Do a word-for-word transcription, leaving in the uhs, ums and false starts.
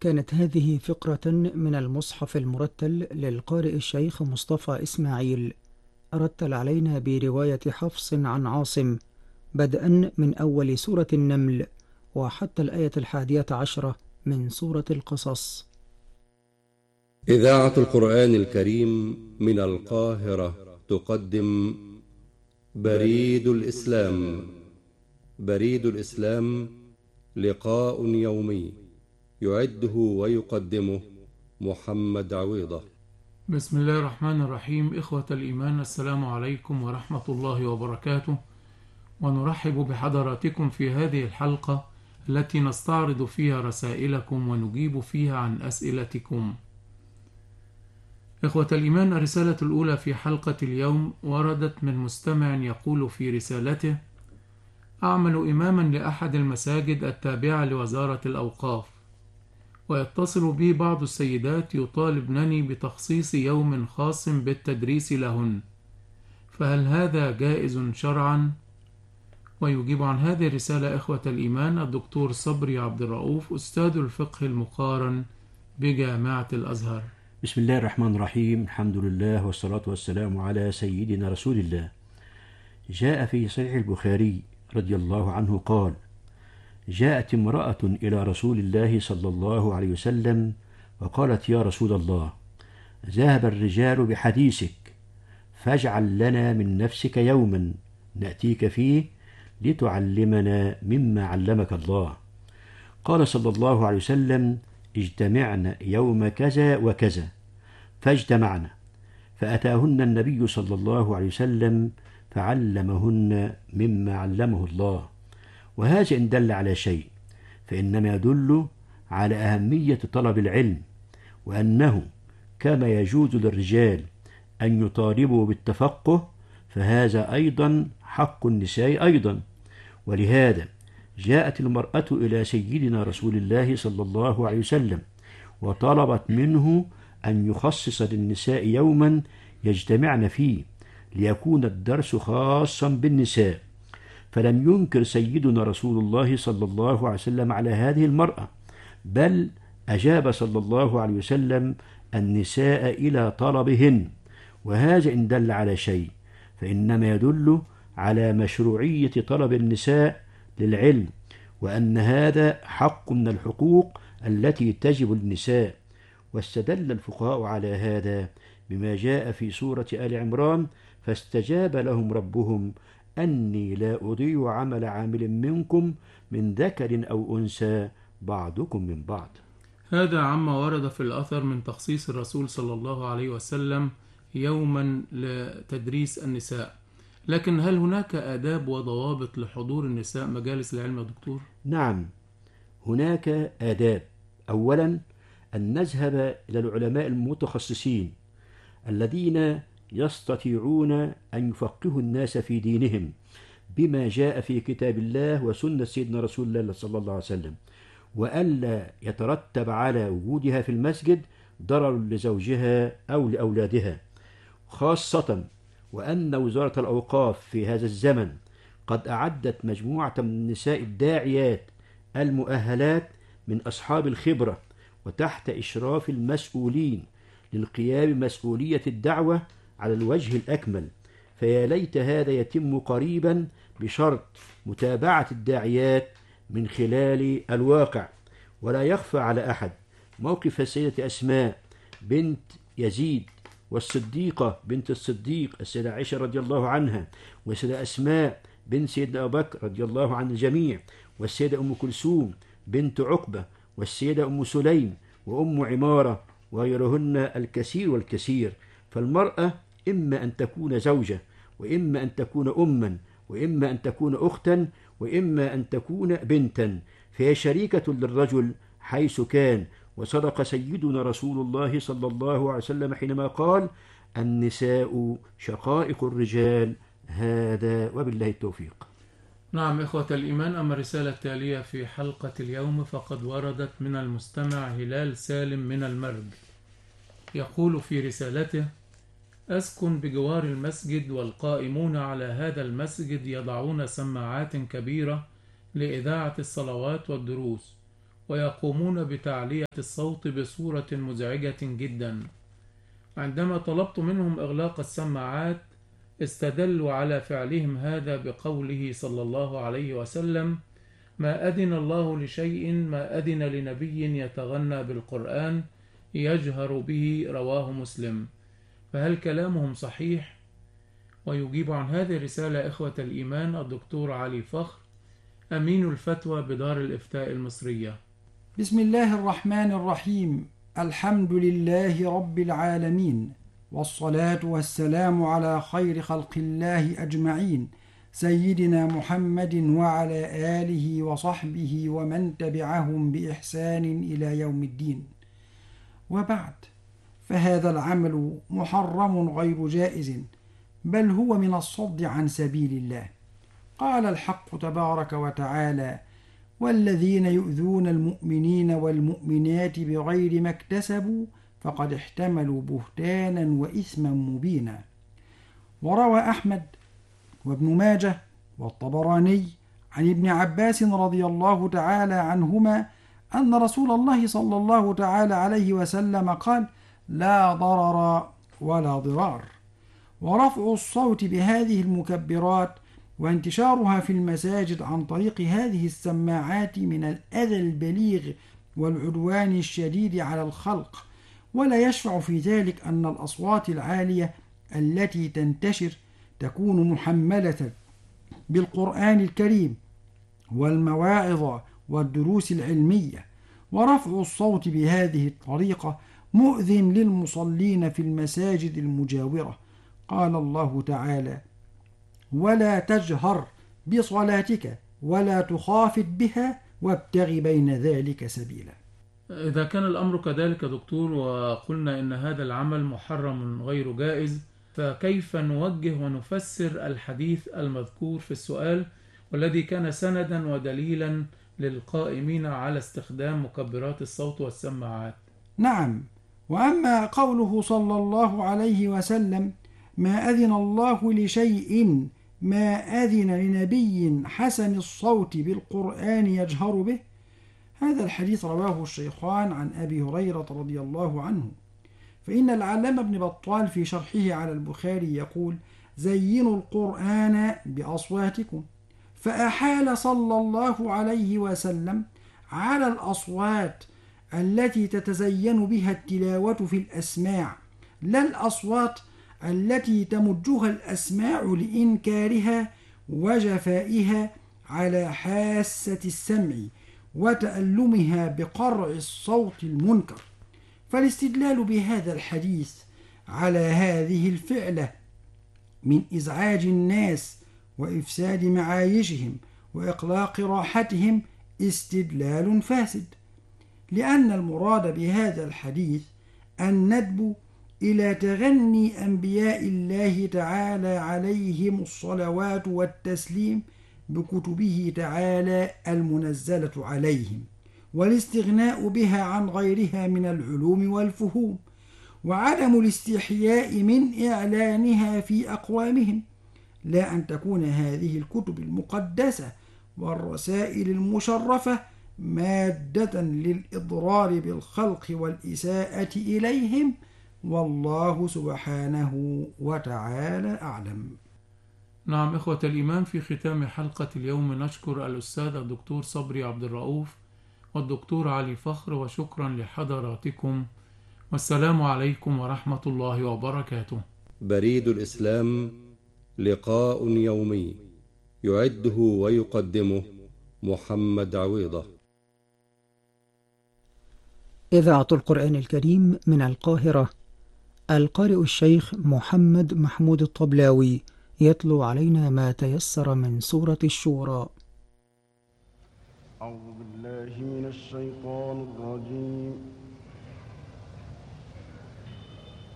كانت هذه فقرة من المصحف المرتل للقارئ الشيخ مصطفى إسماعيل، رتل علينا برواية حفص عن عاصم، بدءا من أول سورة النمل وحتى الآية الحادية عشرة من سورة القصص. إذاعة القرآن الكريم من القاهرة تقدم بريد الإسلام. بريد الإسلام لقاء يومي يعده ويقدمه محمد عويضة. بسم الله الرحمن الرحيم. إخوة الإيمان، السلام عليكم ورحمة الله وبركاته، ونرحب بحضراتكم في هذه الحلقة التي نستعرض فيها رسائلكم ونجيب فيها عن أسئلتكم. إخوة الإيمان، الرسالة الأولى في حلقة اليوم وردت من مستمع يقول في رسالته: أعمل إماما لأحد المساجد التابعة لوزارة الأوقاف، ويتصل بي بعض السيدات يطالبنني بتخصيص يوم خاص بالتدريس لهن، فهل هذا جائز شرعا؟ ويجيب عن هذه الرسالة إخوة الإيمان الدكتور صبري عبد الرؤوف، أستاذ الفقه المقارن بجامعة الأزهر. بسم الله الرحمن الرحيم. الحمد لله والصلاة والسلام على سيدنا رسول الله. جاء في صحيح البخاري رضي الله عنه قال: جاءت امرأة إلى رسول الله صلى الله عليه وسلم وقالت: يا رسول الله، ذهب الرجال بحديثك، فاجعل لنا من نفسك يوما نأتيك فيه لتعلمنا مما علمك الله. قال صلى الله عليه وسلم: اجتمعنا يوم كذا وكذا، فاجتمعنا، فأتاهن النبي صلى الله عليه وسلم فعلمهن مما علمه الله. وهذا إن دل على شيء فإنما يدل على أهمية طلب العلم، وأنه كما يجوز للرجال أن يطالبوا بالتفقه فهذا أيضا حق النساء أيضا. ولهذا جاءت المرأة إلى سيدنا رسول الله صلى الله عليه وسلم وطلبت منه أن يخصص للنساء يوما يجتمعن فيه ليكون الدرس خاصا بالنساء، فلم ينكر سيدنا رسول الله صلى الله عليه وسلم على هذه المرأة، بل أجاب صلى الله عليه وسلم النساء إلى طلبهن. وهذا إن دل على شيء فإنما يدل على مشروعية طلب النساء للعلم، وأن هذا حق من الحقوق التي تجب للنساء. واستدل الفقهاء على هذا بما جاء في سورة آل عمران: فاستجاب لهم ربهم أني لا أضيع عمل عامل منكم من ذكر أو أنثى بعضكم من بعض. هذا عما ورد في الأثر من تخصيص الرسول صلى الله عليه وسلم يوما لتدريس النساء، لكن هل هناك آداب وضوابط لحضور النساء مجالس العلم يا دكتور؟ نعم، هناك آداب. أولا، أن نذهب إلى العلماء المتخصصين الذين يستطيعون أن يفقهوا الناس في دينهم بما جاء في كتاب الله وسنة سيدنا رسول الله صلى الله عليه وسلم، وألا يترتب على وجودها في المسجد ضرر لزوجها أو لأولادها، خاصة وأن وزارة الأوقاف في هذا الزمن قد أعدت مجموعة من النساء الداعيات المؤهلات من أصحاب الخبرة وتحت إشراف المسؤولين للقيام بمسؤولية الدعوة على الوجه الأكمل. فيا ليت هذا يتم قريبا بشرط متابعة الداعيات من خلال الواقع. ولا يخفى على أحد موقف السيدة أسماء بنت يزيد والصديقة بنت الصديق السيدة عائشة رضي الله عنها، والسيدة أسماء بنت سيدنا أبو بكر رضي الله عن الجميع، والسيدة أم كلثوم بنت عقبة، والسيدة أم سليم وأم عمارة، وغيرهن الكثير والكثير. فالمرأة إما أن تكون زوجة، وإما أن تكون أما، وإما أن تكون أختا، وإما أن تكون بنتا، فهي شريكة للرجل حيث كان. وصدق سيدنا رسول الله صلى الله عليه وسلم حينما قال: النساء شقائق الرجال. هذا وبالله التوفيق. نعم إخوة الإيمان، أما الرسالة التالية في حلقة اليوم فقد وردت من المستمع هلال سالم من المرج، يقول في رسالته: أسكن بجوار المسجد، والقائمون على هذا المسجد يضعون سماعات كبيرة لإذاعة الصلوات والدروس، ويقومون بتعلية الصوت بصورة مزعجة جدا. عندما طلبت منهم إغلاق السماعات استدلوا على فعلهم هذا بقوله صلى الله عليه وسلم: ما أذن الله لشيء ما أذن لنبي يتغنى بالقرآن يجهر به، رواه مسلم. فهل كلامهم صحيح؟ ويجيب عن هذه الرسالة إخوة الإيمان الدكتور علي فخر، أمين الفتوى بدار الإفتاء المصرية. بسم الله الرحمن الرحيم. الحمد لله رب العالمين، والصلاة والسلام على خير خلق الله أجمعين، سيدنا محمد وعلى آله وصحبه ومن تبعهم بإحسان إلى يوم الدين. وبعد، فهذا العمل محرم غير جائز، بل هو من الصد عن سبيل الله. قال الحق تبارك وتعالى: والذين يؤذون المؤمنين والمؤمنات بغير ما اكتسبوا فقد احتملوا بهتانا وإثما مبينا. وروى أحمد وابن ماجه والطبراني عن ابن عباس رضي الله تعالى عنهما أن رسول الله صلى الله تعالى عليه وسلم قال: لا ضرر ولا ضرار. ورفع الصوت بهذه المكبرات وانتشارها في المساجد عن طريق هذه السماعات من الأذى البليغ والعدوان الشديد على الخلق، ولا يشفع في ذلك أن الأصوات العالية التي تنتشر تكون محملة بالقرآن الكريم والمواعظ والدروس العلمية. ورفع الصوت بهذه الطريقة مؤذن للمصلين في المساجد المجاورة. قال الله تعالى: ولا تجهر بصلاتك ولا تخافت بها وابتغ بين ذلك سبيلا. إذا كان الأمر كذلك دكتور، وقلنا إن هذا العمل محرم غير جائز، فكيف نوجه ونفسر الحديث المذكور في السؤال والذي كان سندا ودليلا للقائمين على استخدام مكبرات الصوت والسماعات؟ نعم، وأما قوله صلى الله عليه وسلم: ما أذن الله لشيء ما أذن لنبي حسن الصوت بالقرآن يجهر به، هذا الحديث رواه الشيخان عن أبي هريرة رضي الله عنه. فإن العلامة ابن بطال في شرحه على البخاري يقول: زينوا القرآن بأصواتكم، فأحال صلى الله عليه وسلم على الأصوات التي تتزين بها التلاوة في الأسماع، لا الأصوات التي تمجها الأسماع لإنكارها وجفائها على حاسة السمع وتألمها بقرع الصوت المنكر. فالاستدلال بهذا الحديث على هذه الفعلة من إزعاج الناس وإفساد معايشهم وإقلاق راحتهم استدلال فاسد، لأن المراد بهذا الحديث الندب إلى تغني أنبياء الله تعالى عليهم الصلوات والتسليم بكتبه تعالى المنزلة عليهم، والاستغناء بها عن غيرها من العلوم والفهوم، وعدم الاستحياء من إعلانها في أقوامهم، لا أن تكون هذه الكتب المقدسة والرسائل المشرفة مادة للإضرار بالخلق والإساءة إليهم، والله سبحانه وتعالى أعلم. نعم إخوة الإيمان، في ختام حلقة اليوم نشكر الأستاذ الدكتور صبري عبد الرؤوف والدكتور علي فخر، وشكرا لحضراتكم، والسلام عليكم ورحمة الله وبركاته. بريد الإسلام، لقاء يومي يعده ويقدمه محمد عويضة. إذاعة القرآن الكريم من القاهرة، القارئ الشيخ محمد محمود الطبلاوي يتلو علينا ما تيسر من سورة الشورى. أعوذ بالله من الشيطان الرجيم.